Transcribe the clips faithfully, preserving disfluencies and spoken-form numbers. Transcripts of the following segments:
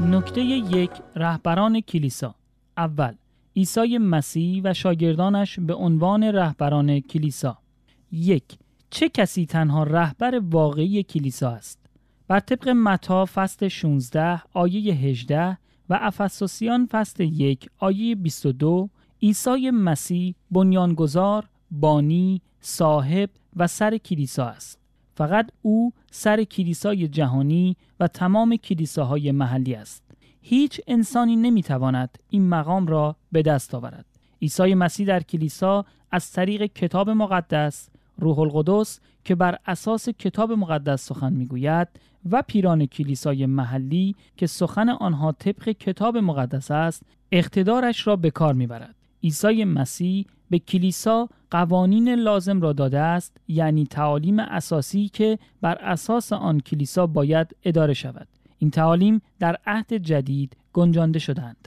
نکته یک، رهبران کلیسا. اول، عیسی مسیح و شاگردانش به عنوان رهبران کلیسا. یک، چه کسی تنها رهبر واقعی کلیسا است؟ بر طبق متی فصل شانزده آیه هجده و افسوسیان فصل یک آیه بیست و دو، عیسی مسیح بنیانگذار، بانی، صاحب و سر کلیسا است. فقط او سر کلیسای جهانی و تمام کلیساهای محلی است. هیچ انسانی نمیتواند این مقام را به دست آورد. عیسی مسیح در کلیسا از طریق کتاب مقدس، روح القدس که بر اساس کتاب مقدس سخن میگوید و پیران کلیسای محلی که سخن آنها طبق کتاب مقدس است، اقتدارش را به کار میبرد. عیسی مسیح به کلیسا قوانین لازم را داده است، یعنی تعالیم اساسی که بر اساس آن کلیسا باید اداره شود. این تعالیم در عهد جدید گنجانده شدند.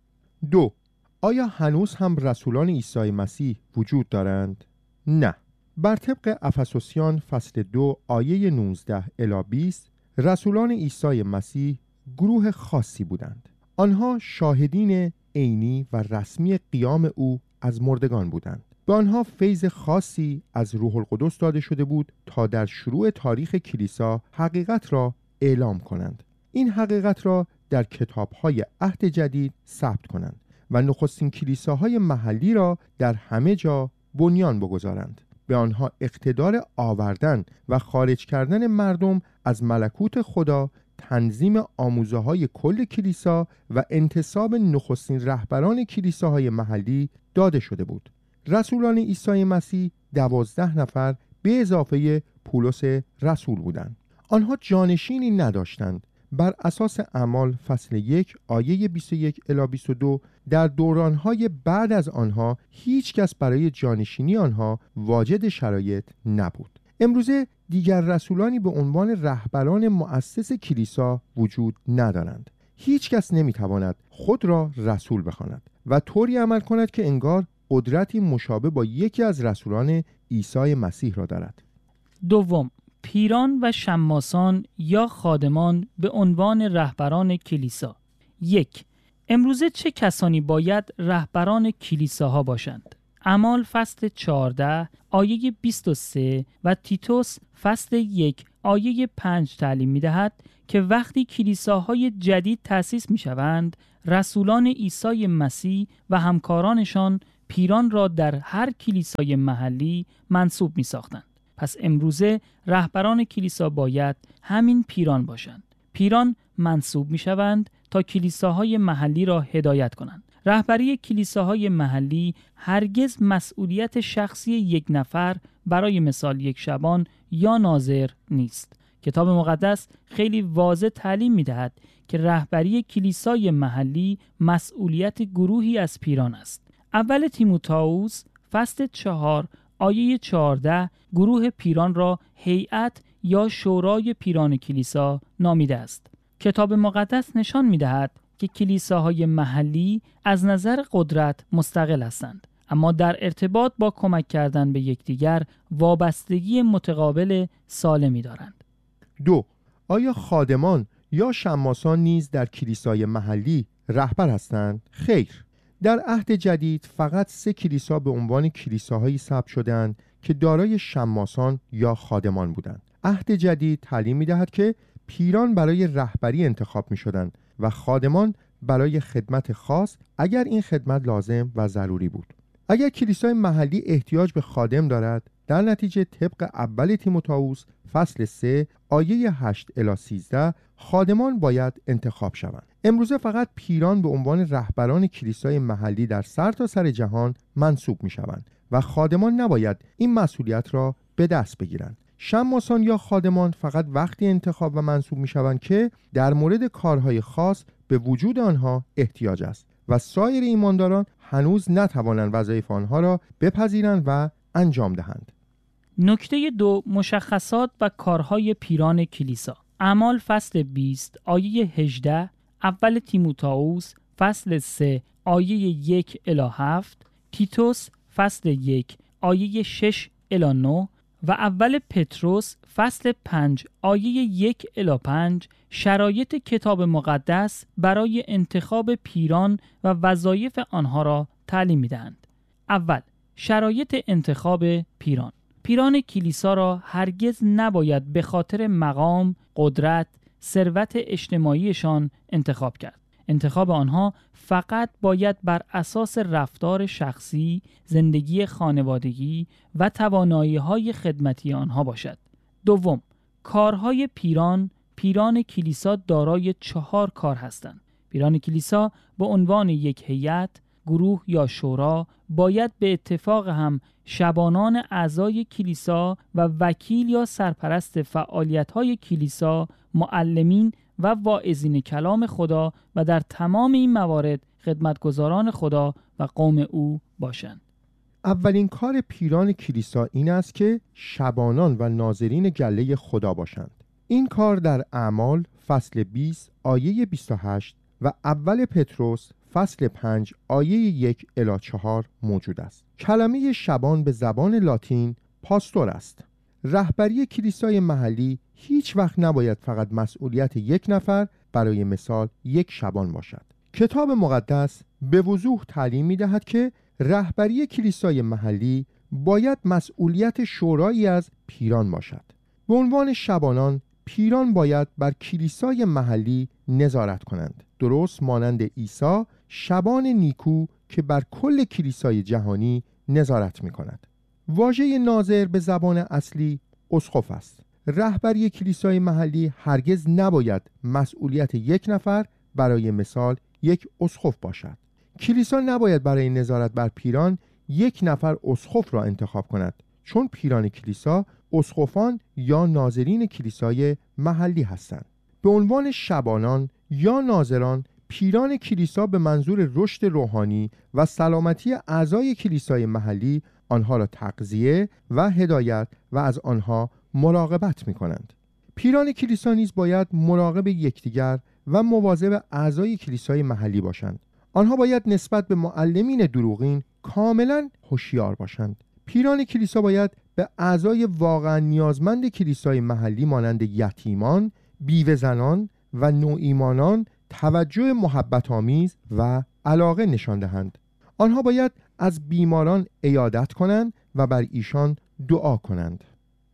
دو، آیا هنوز هم رسولان عیسی مسیح وجود دارند؟ نه. بر طبق افسوسیان فصل دو آیه نوزده الی بیست، رسولان عیسی مسیح گروه خاصی بودند. آنها شاهدین عینی و رسمی قیام او از مردگان بودند. به آنها فیض خاصی از روح القدس داده شده بود تا در شروع تاریخ کلیسا حقیقت را اعلام کنند. این حقیقت را در کتاب‌های عهد جدید ثبت کنند و نخستین کلیساهای محلی را در همه جا بنیان بگذارند. به آنها اقتدار آوردن و خارج کردن مردم از ملکوت خدا، تنظیم آموزه‌های کل کلیسا و انتصاب نخستین رهبران کلیساهای محلی داده شده بود. رسولان عیسی مسیح دوازده نفر به اضافه پولس رسول بودند. آنها جانشینی نداشتند. بر اساس اعمال فصل یک آیه بیست و یک الی بیست و دو، در دورانهای بعد از آنها هیچ کس برای جانشینی آنها واجد شرایط نبود. امروزه دیگر رسولانی به عنوان رهبران مؤسس کلیسا وجود ندارند. هیچ کس نمیتواند خود را رسول بخواند و طوری عمل کند که انگار قدرتی مشابه با یکی از رسولان عیسی مسیح را دارد. دوم، پیران و شماسان یا خادمان به عنوان رهبران کلیسا. یک، امروزه چه کسانی باید رهبران کلیساها باشند؟ اعمال فصل چهارده آیه بیست و سه و تیتوس فصل یک آیه پنج تعلیم می دهد که وقتی کلیساهای جدید تأسیس می شوند، رسولان عیسی مسیح و همکارانشان پیران را در هر کلیسای محلی منصوب می ساختند. پس امروزه رهبران کلیسا باید همین پیران باشند. پیران منصوب می شوند تا کلیساهای محلی را هدایت کنند. رهبری کلیساهای محلی هرگز مسئولیت شخصی یک نفر، برای مثال یک شبان یا ناظر نیست. کتاب مقدس خیلی واضح تعلیم می دهد که رهبری کلیسای محلی مسئولیت گروهی از پیران است. اول تیموتائوس فصل چهار آیه چهارده گروه پیران را هیئت یا شورای پیران کلیسا نامیده است. کتاب مقدس نشان می دهد که کلیساهای محلی از نظر قدرت مستقل هستند، اما در ارتباط با کمک کردن به یکدیگر وابستگی متقابل سالمی دارند. دو، آیا خادمان یا شماسان نیز در کلیسای محلی رهبر هستند؟ خیر. در عهد جدید فقط سه کلیسا به عنوان کلیساهایی ثبت شدند که دارای شماسان یا خادمان بودند. عهد جدید تعلیم می‌دهد که پیران برای رهبری انتخاب می‌شدند و خادمان برای خدمت خاص اگر این خدمت لازم و ضروری بود. اگر کلیسای محلی احتیاج به خادم دارد، در نتیجه طبق اول تیموتائوس فصل سه آیه هشت الی سیزده خادمان باید انتخاب شوند. امروزه فقط پیران به عنوان رهبران کلیسای محلی در سرتاسر سر جهان منصوب می شوند و خادمان نباید این مسئولیت را به دست بگیرند. شماسان یا خادمان فقط وقتی انتخاب و منصوب می شوند که در مورد کارهای خاص به وجود آنها احتیاج است و سایر ایمانداران هنوز نتوانند وظایف آنها را بپذیرند و انجام دهند. نکته دو، مشخصات و کارهای پیران کلیسا. اعمال فصل بیست آیه هجده، اول تیموتائوس فصل سه آیه یک الی هفت، تیتوس فصل یک آیه شش الی نه و اول پتروس فصل پنج آیه یک الی پنج شرایط کتاب مقدس برای انتخاب پیران و وظایف آنها را تعلیم می‌دهند. اول، شرایط انتخاب پیران. پیران کلیسا را هرگز نباید به خاطر مقام، قدرت، ثروت اجتماعیشان انتخاب کرد. انتخاب آنها فقط باید بر اساس رفتار شخصی، زندگی خانوادگی و توانایی‌های خدمتی آنها باشد. دوم، کارهای پیران. پیران کلیسا دارای چهار کار هستند. پیران کلیسا به عنوان یک هیئت، گروه یا شورا باید به اتفاق هم شبانان اعضای کلیسا و وکیل یا سرپرست فعالیت‌های کلیسا، معلمین و واعظین کلام خدا و در تمام این موارد خدمتگزاران خدا و قوم او باشند. اولین کار پیران کلیسا این است که شبانان و ناظرین گله خدا باشند. این کار در اعمال فصل بیست آیه بیست و هشت و اول پتروس فصل پنج آیه یک الی چهار موجود است. کلمه شبان به زبان لاتین پاستور است. رهبری کلیسای محلی هیچ وقت نباید فقط مسئولیت یک نفر، برای مثال یک شبان باشد. کتاب مقدس به وضوح تعلیم می دهد که رهبری کلیسای محلی باید مسئولیت شورایی از پیران باشد. به عنوان شبانان، پیران باید بر کلیسای محلی نظارت کنند، درست مانند عیسی شبان نیکو که بر کل کلیسای جهانی نظارت می کند. واژه ناظر به زبان اصلی اسقف است. رهبری کلیسای محلی هرگز نباید مسئولیت یک نفر، برای مثال یک اسقف باشد. کلیسا نباید برای نظارت بر پیران یک نفر اسقف را انتخاب کند، چون پیران کلیسا اسقفان یا ناظرین کلیسای محلی هستند. به عنوان شبانان یا ناظران، پیران کلیسا به منظور رشد روحانی و سلامتی اعضای کلیسای محلی آنها را تغذیه و هدایت و از آنها مراقبت می کنند. پیران کلیسا نیز باید مراقب یکدیگر و مواظب اعضای کلیسای محلی باشند. آنها باید نسبت به معلمین دروغین کاملا هوشیار باشند. پیران کلیسا باید به اعضای واقعا نیازمند کلیسای محلی مانند یتیمان، بیوه زنان و نوایمانان توجه محبت آمیز و علاقه نشان دهند. آنها باید از بیماران عیادت کنند و بر ایشان دعا کنند.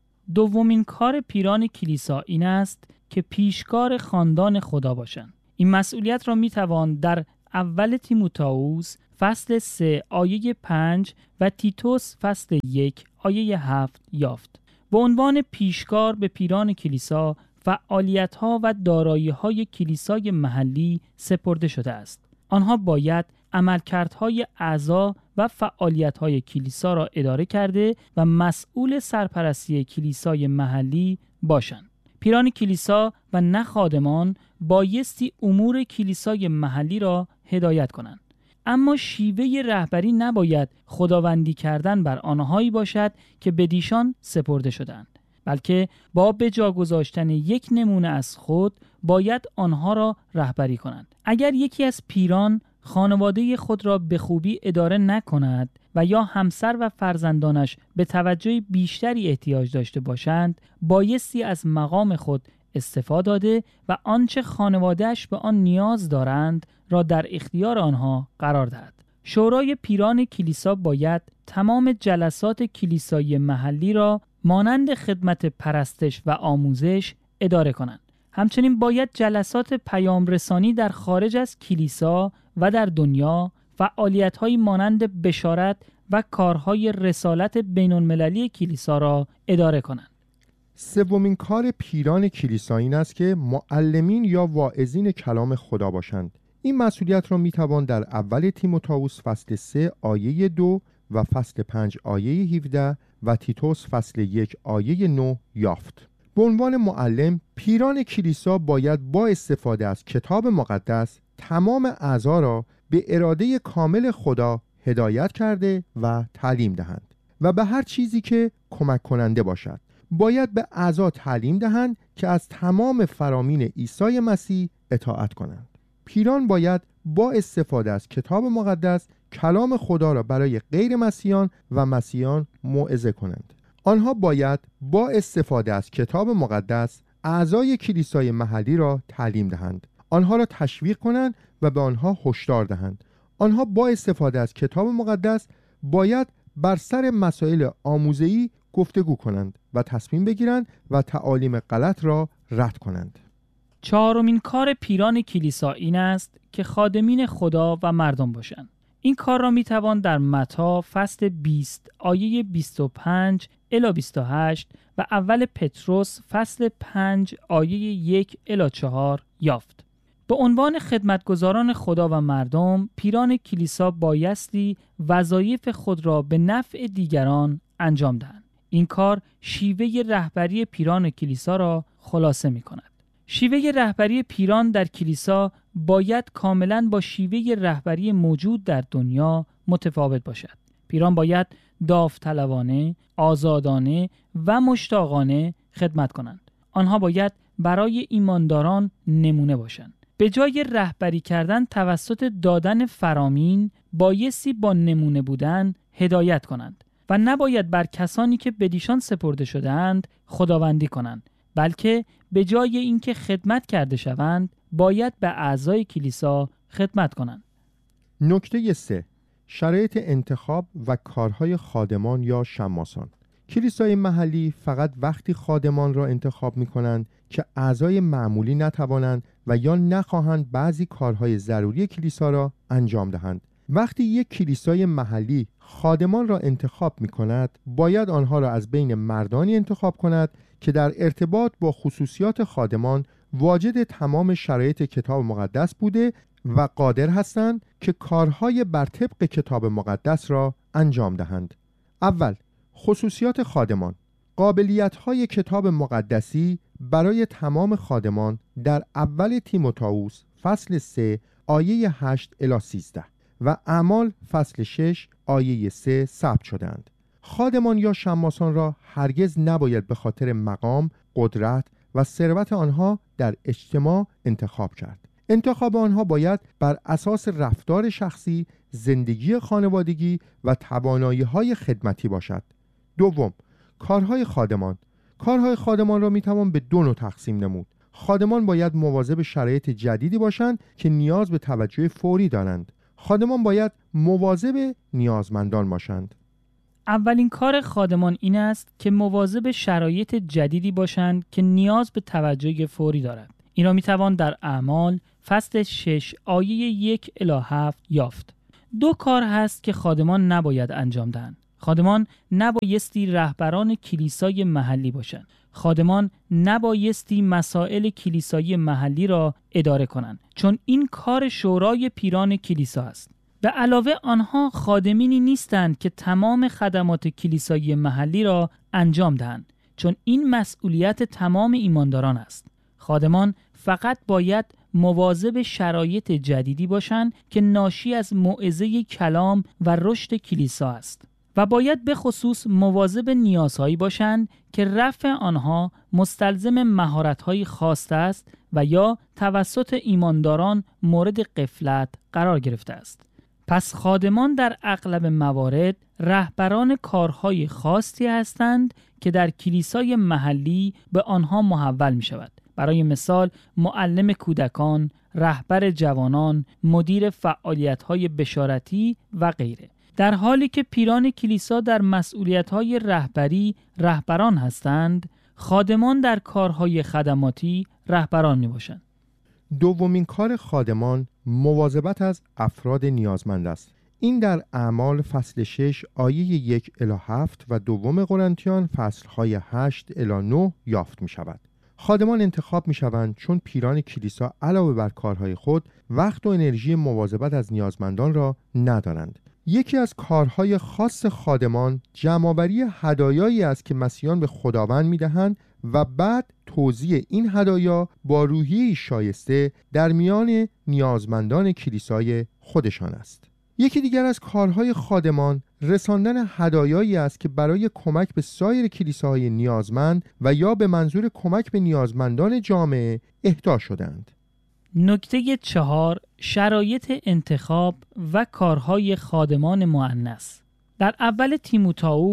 دومین کار پیران کلیسا این است که پیشکار خاندان خدا باشند. این مسئولیت را می توان در اول تیموتائوس فصل سه آیه پنج و تیتوس فصل یک آیه هفت یافت. به عنوان پیشکار به پیران کلیسا فعالیت‌ها و دارایی‌های کلیسای محلی سپرده شده است. آنها باید عملکردهای اعضا و فعالیت‌های کلیسا را اداره کرده و مسئول سرپرستی کلیسای محلی باشند. پیران کلیسا و نه خادمان بایستی امور کلیسای محلی را هدایت کنند. اما شیوه رهبری نباید خداوندی کردن بر آنهایی باشد که بدیشان سپرده شدند، بلکه با به جا گذاشتن یک نمونه از خود باید آنها را رهبری کنند. اگر یکی از پیران خانواده خود را به خوبی اداره نکند و یا همسر و فرزندانش به توجه بیشتری احتیاج داشته باشند، بایستی از مقام خود استفاده داده و آنچه خانواده‌اش به آن نیاز دارند را در اختیار آنها قرار دهد. شورای پیران کلیسا باید تمام جلسات کلیسای محلی را مانند خدمت پرستش و آموزش اداره کنند. همچنین باید جلسات پیام رسانی در خارج از کلیسا و در دنیا، فعالیت‌های مانند بشارت و کارهای رسالت بین‌المللی کلیسا را اداره کنند. سومین کار پیران کلیسا این است که معلمین یا واعظین کلام خدا باشند. این مسئولیت را میتوان در اول تیموتائوس فصل سه آیه دو و فصل پنج آیه هفده و تیتوس فصل یک آیه نه یافت. به عنوان معلم، پیران کلیسا باید با استفاده از کتاب مقدس تمام اعضا را به اراده کامل خدا هدایت کرده و تعلیم دهند و به هر چیزی که کمک کننده باشد. باید به اعضا تعلیم دهند که از تمام فرامین عیسی مسیح اطاعت کنند. پیران باید با استفاده از کتاب مقدس کلام خدا را برای غیر مسیحیان و مسیحیان موعظه کنند. آنها باید با استفاده از کتاب مقدس اعضای کلیسای محلی را تعلیم دهند، آنها را تشویق کنند و به آنها هشدار دهند. آنها با استفاده از کتاب مقدس باید بر سر مسائل آموزه‌ای گفتگو کنند و تصمیم بگیرند و تعالیم غلط را رد کنند. چهارمین کار پیران کلیسا این است که خادمین خدا و مردم باشند. این کار را میتوان در متی فصل بیست آیه بیست و پنج الی بیست و هشت و اول پتروس فصل پنج آیه یک الی چهار یافت. به عنوان خدمتگزاران خدا و مردم، پیران کلیسا بایستی وظایف خود را به نفع دیگران انجام دهند. این کار شیوه رهبری پیران کلیسا را خلاصه می کند. شیوه رهبری پیران در کلیسا باید کاملاً با شیوه رهبری موجود در دنیا متفاوت باشد. پیران باید داوطلبانه، آزادانه و مشتاقانه خدمت کنند. آنها باید برای ایمانداران نمونه باشند. به جای رهبری کردن توسط دادن فرامین، بایستی با نمونه بودن هدایت کنند و نباید بر کسانی که بدیشان سپرده شده‌اند خداوندی کنند، بلکه به جای اینکه خدمت کرده شوند باید به اعضای کلیسا خدمت کنند. نکته سه، شرایط انتخاب و کارهای خادمان یا شماسان. کلیسای محلی فقط وقتی خادمان را انتخاب می کنند که اعضای معمولی نتوانند و یا نخواهند بعضی کارهای ضروری کلیسا را انجام دهند. وقتی یک کلیسای محلی خادمان را انتخاب می کند، باید آنها را از بین مردانی انتخاب کند که در ارتباط با خصوصیات خادمان واجد تمام شرایط کتاب مقدس بوده و قادر هستند که کارهای بر طبق کتاب مقدس را انجام دهند. اول، خصوصیات خادمان. قابلیت‌های کتاب مقدسی برای تمام خادمان در اول تیموتائوس فصل سه آیه هشت الی سیزده و اعمال فصل شش آیه سه ثبت شدند. خادمان یا شماسان را هرگز نباید به خاطر مقام، قدرت و ثروت آنها در اجتماع انتخاب کرد. انتخاب آنها باید بر اساس رفتار شخصی، زندگی خانوادگی و توانایی‌های خدمتی باشد. دوم، کارهای خادمان. کارهای خادمان را میتوان به دو نوع تقسیم نمود. خادمان باید مواظب شرایط جدیدی باشند که نیاز به توجه فوری دارند. خادمان باید مواظب نیازمندان باشند. اولین کار خادمان این است که مواظب شرایط جدیدی باشند که نیاز به توجه فوری دارند. این را میتوان در اعمال فصل شش آیه یک الی هفت یافت. دو کار هست که خادمان نباید انجام دهند. خادمان نبایستی رهبران کلیسای محلی باشند. خادمان نبایستی مسائل کلیسای محلی را اداره کنند، چون این کار شورای پیران کلیسا است. به علاوه آنها خادمینی نیستند که تمام خدمات کلیسای محلی را انجام دهند، چون این مسئولیت تمام ایمانداران است. خادمان فقط باید مواظب شرایط جدیدی باشند که ناشی از موعظه کلام و رشد کلیسا است و باید به خصوص مواظب نیازهایی باشند که رفع آنها مستلزم مهارت‌های خاص است و یا توسط ایمانداران مورد غفلت قرار گرفته است. پس خادمان در اغلب موارد رهبران کارهای خاصی هستند که در کلیسای محلی به آنها محول می شود. برای مثال معلم کودکان، رهبر جوانان، مدیر فعالیت‌های بشارتی و غیره. در حالی که پیران کلیسا در مسئولیت‌های رهبری رهبران هستند، خادمان در کارهای خدماتی رهبران میباشند. دومین کار خادمان مواظبت از افراد نیازمند است. این در اعمال فصل شش آیه یک الی هفت و دوم قرنتیان فصل‌های هشت الی نه یافت می شود. خادمان انتخاب می شوند چون پیران کلیسا علاوه بر کارهای خود وقت و انرژی مواظبت از نیازمندان را ندارند. یکی از کارهای خاص خادمان جمع‌آوری هدایایی است که مسیحیان به خداوند می‌دهند و بعد توزیع این هدایا با روحیه‌ای شایسته در میان نیازمندان کلیسای خودشان است. یکی دیگر از کارهای خادمان رساندن هدایایی است که برای کمک به سایر کلیساهای نیازمند و یا به منظور کمک به نیازمندان جامعه اهدا شدند. نکته چهار، شرایط انتخاب و کارهای خادمان مؤنث. در اول تیموتائوس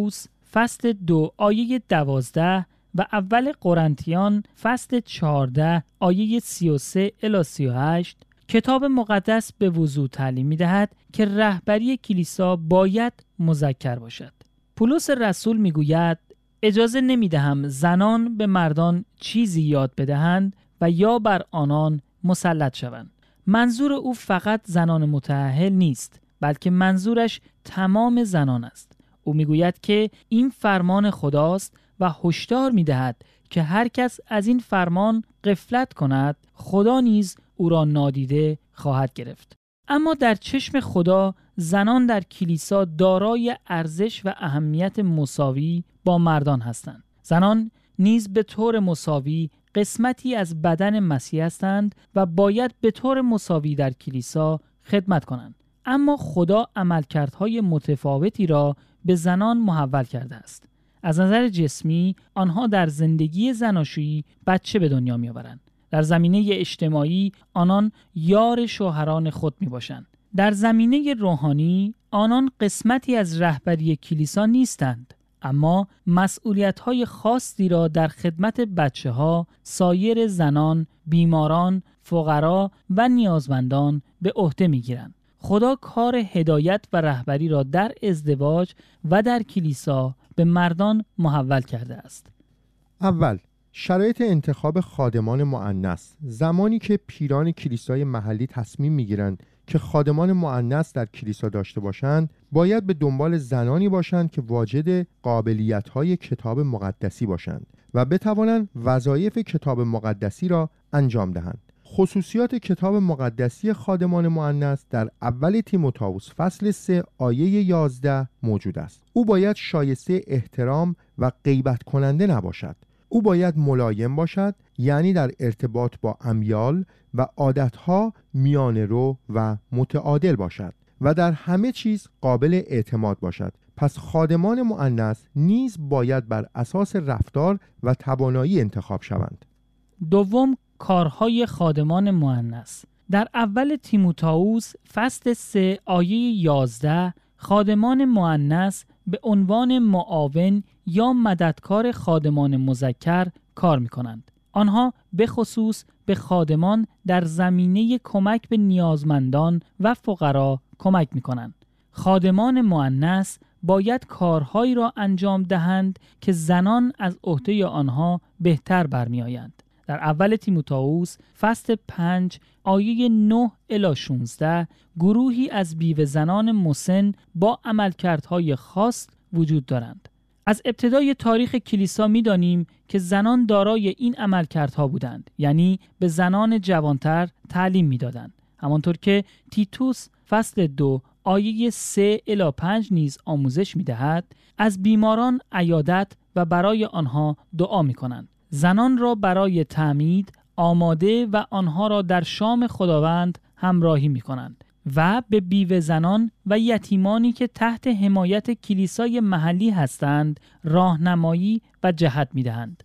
فصل دو آیه دوازده و اول قرنتیان فصل چهارده آیه سی و سه الی سی و هشت کتاب مقدس به وضوح تعلیم می‌دهد که رهبری کلیسا باید مذکر باشد. پولس رسول میگوید اجازه نمیدهم زنان به مردان چیزی یاد بدهند و یا بر آنان مسلط شوند. منظور او فقط زنان متأهل نیست، بلکه منظورش تمام زنان است. او میگوید که این فرمان خداست و هشدار میدهد که هر کس از این فرمان غفلت کند خدا نیز او را نادیده خواهد گرفت. اما در چشم خدا زنان در کلیسا دارای ارزش و اهمیت مساوی با مردان هستند. زنان نیز به طور مساوی قسمتی از بدن مسیح هستند و باید به طور مساوی در کلیسا خدمت کنند. اما خدا عملکردهای متفاوتی را به زنان محول کرده است. از نظر جسمی آنها در زندگی زناشویی بچه به دنیا می آورند. در زمینه اجتماعی آنان یار شوهران خود می باشند. در زمینه روحانی آنان قسمتی از رهبری کلیسا نیستند، اما مسئولیت‌های خاصی را در خدمت بچه‌ها، سایر زنان، بیماران، فقرا و نیازمندان به عهده می‌گیرند. خدا کار هدایت و رهبری را در ازدواج و در کلیسا به مردان محول کرده است. اول، شرایط انتخاب خادمان مؤنث. زمانی که پیران کلیسای محلی تصمیم می‌گیرند که خادمان مؤنث در کلیسا داشته باشند، باید به دنبال زنانی باشند که واجد قابلیت‌های کتاب مقدسی باشند و بتوانند وظایف کتاب مقدسی را انجام دهند. خصوصیات کتاب مقدسی خادمان مؤنث در اول تیموتائوس فصل سه آیه یازده موجود است. او باید شایسته احترام و غیبت کننده نباشد. او باید ملایم باشد، یعنی در ارتباط با امیال و عادتها میانه رو و متعادل باشد و در همه چیز قابل اعتماد باشد. پس خادمان مؤنث نیز باید بر اساس رفتار و توانایی انتخاب شوند. دوم، کارهای خادمان مؤنث. در اول تیموتائوس فصل سه آیه یازده خادمان مؤنث به عنوان معاون یا مددکار خادمان مذکر کار می‌کنند. آنها به خصوص به خادمان در زمینه کمک به نیازمندان و فقرا کمک می‌کنند. خادمان مؤنث باید کارهایی را انجام دهند که زنان از عهده آنها بهتر برمی‌آیند. در اول تیموتائوس فصل پنج آیه نه الی شانزده گروهی از بیوه زنان مسن با عملکردهای خاص وجود دارند. از ابتدای تاریخ کلیسا می‌دانیم که زنان دارای این عملکردها بودند، یعنی به زنان جوانتر تعلیم می‌دادند. همانطور که تیتوس فصل دو آیه سه الی پنج نیز آموزش می‌دهد، از بیماران عیادت و برای آنها دعا می‌کنند. زنان را برای تعمید آماده و آنها را در شام خداوند همراهی می‌کنند و به بیوه زنان و یتیمانی که تحت حمایت کلیسای محلی هستند راهنمایی و جهت می‌دهند.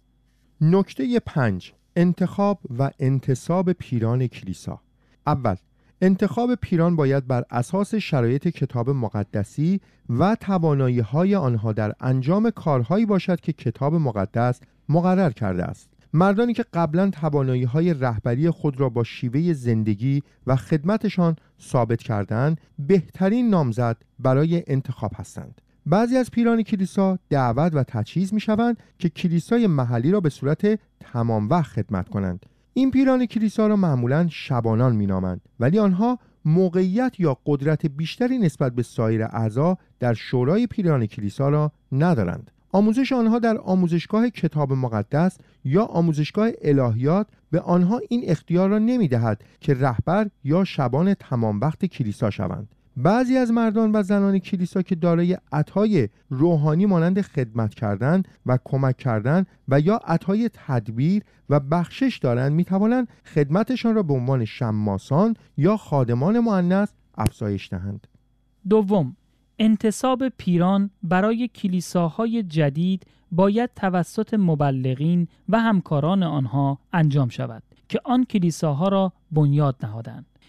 نکته پنج، انتخاب و انتصاب پیران کلیسا. اول، انتخاب پیران باید بر اساس شرایط کتاب مقدسی و توانایی‌های آنها در انجام کارهایی باشد که کتاب مقدس مقرر کرده است. مردانی که قبلا توانایی‌های رهبری خود را با شیوه زندگی و خدمتشان ثابت کردند، بهترین نامزد برای انتخاب هستند. بعضی از پیران کلیسا دعوت و تجهیز می‌شوند که کلیسای محلی را به صورت تمام وقت خدمت کنند. این پیران کلیسا را معمولاً شبانان می‌نامند، ولی آنها موقعیت یا قدرت بیشتری نسبت به سایر اعضا در شورای پیران کلیسا را ندارند. آموزش آنها در آموزشگاه کتاب مقدس یا آموزشگاه الهیات به آنها این اختیار را نمی‌دهد که رهبر یا شبان تمام وقت کلیسا شوند. بعضی از مردان و زنان کلیسا که دارای عطای روحانی مانند خدمت کردن و کمک کردن و یا عطای تدبیر و بخشش دارند می‌توانند خدمتشان را به عنوان شماسان یا خادمان مؤنث افزایش دهند. دوم، انتصاب پیران برای کلیساهای جدید باید توسط مبلغین و همکاران آنها انجام شود که آن کلیساها را بنیاد نهادند.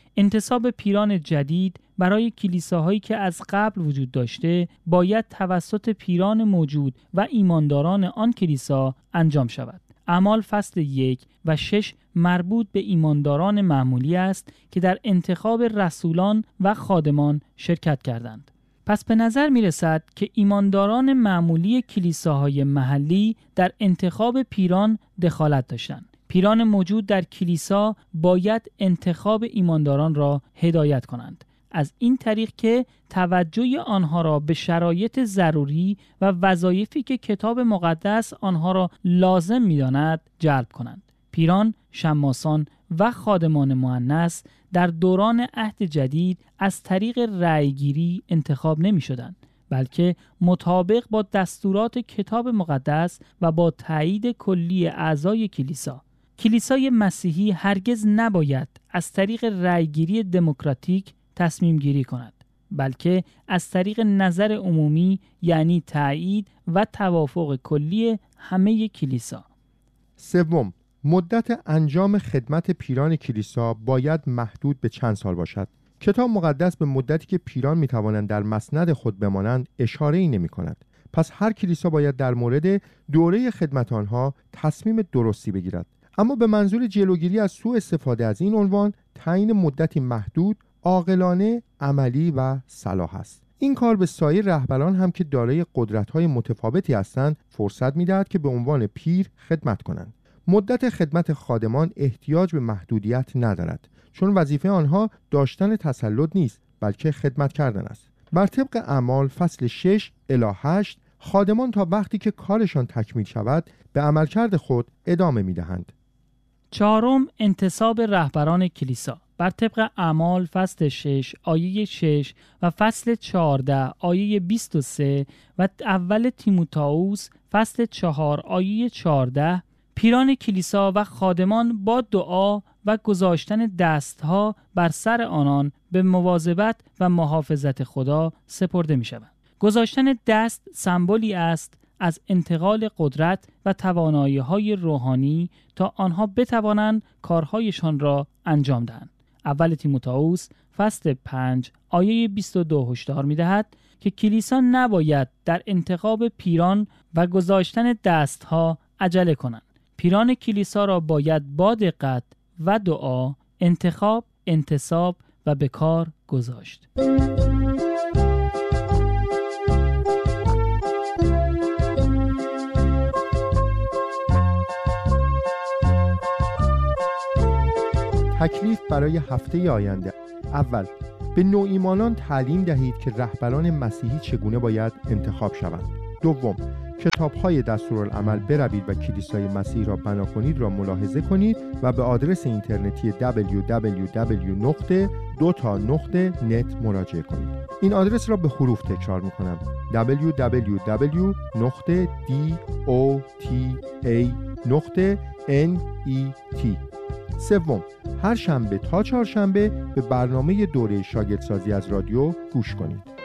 انتصاب پیران جدید برای کلیساهایی که از قبل وجود داشته باید توسط پیران موجود و ایمانداران آن کلیسا انجام شود. اعمال فصل یک و شش مربوط به ایمانداران معمولی است که در انتخاب رسولان و خادمان شرکت کردند. پس به نظر می رسد که ایمانداران معمولی کلیساهای محلی در انتخاب پیران دخالت داشتند. پیران موجود در کلیسا باید انتخاب ایمانداران را هدایت کنند، از این طریق که توجه آنها را به شرایط ضروری و وظایفی که کتاب مقدس آنها را لازم می‌داند جلب کنند. پیران، شماسان و خادمان مؤنث در دوران عهد جدید از طریق رأیگیری انتخاب نمی‌شدند، بلکه مطابق با دستورات کتاب مقدس و با تایید کلی اعضای کلیسا. کلیسای مسیحی هرگز نباید از طریق رأیگیری دموکراتیک تصمیم گیری کند، بلکه از طریق نظر عمومی، یعنی تایید و توافق کلی همه کلیسا. سوم، مدت انجام خدمت پیران کلیسا باید محدود به چند سال باشد. کتاب مقدس به مدتی که پیران میتوانند در مسند خود بمانند اشاره ای نمی کند. پس هر کلیسا باید در مورد دوره خدمت آنها تصمیم درستی بگیرد. اما به منظور جلوگیری از سوء استفاده از این عنوان، تعیین مدتی محدود، عاقلانه، عملی و صلاح است. این کار به سایر رهبران هم که دارای قدرت‌های متفاوتی هستند فرصت می‌دهد که به عنوان پیر خدمت کنند. مدت خدمت خادمان احتیاج به محدودیت ندارد، چون وظیفه آنها داشتن تسلط نیست، بلکه خدمت کردن است. بر طبق اعمال فصل شش الی هشت، خادمان تا وقتی که کارشان تکمیل شود به عملکرد خود ادامه می‌دهند. چهارم، انتصاب رهبران کلیسا. بر طبق اعمال فصل شش آیه شش و فصل چهارده آیه بیست و سه و اول تیموتائوس فصل چهار آیه چهارده، پیران کلیسا و خادمان با دعا و گذاشتن دستها بر سر آنان به مواظبت و محافظت خدا سپرده می شوند. گذاشتن دست سمبولی است از انتقال قدرت و توانایی‌های روحانی تا آنها بتوانند کارهایشان را انجام دهند. اول تیموتائوس فصل پنج آیه بیست و دو هشدار می‌دهد که کلیسا نباید در انتخاب پیران و گذاشتن دستها عجله کنند. پیران کلیسا را باید با دقت و دعا انتخاب، انتصاب و به کار گذاشت. تکلیف برای هفته آینده. اول، به نوایمانان تعلیم دهید که رهبران مسیحی چگونه باید انتخاب شوند. دوم، کتاب‌های دستورالعمل بروید و کلیسای مسیح را بنا کنید را ملاحظه کنید و به آدرس اینترنتی دبلیو دبلیو دبلیو دات دوتا نقطه نت مراجعه کنید. این آدرس را به حروف تکرار می‌کنم: دبلیو دبلیو دبلیو دات دوتا نقطه نت. سوم، هر شنبه تا چهارشنبه به برنامه دوره شاگردسازی از رادیو گوش کنید.